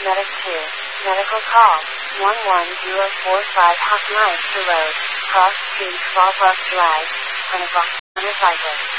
Medic 2. Medical call. 11045 Hawk Knife Road. Cross Street 12 West Drive. Clinical. Motorcycle.